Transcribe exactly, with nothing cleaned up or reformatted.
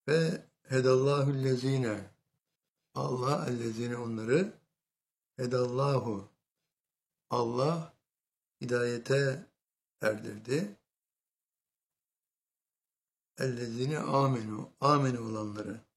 Ve hedallahu lezine, Allah ellezine onları, hedallahu, Allah hidayete erdirdi. Ellezine amenu, amenu olanları.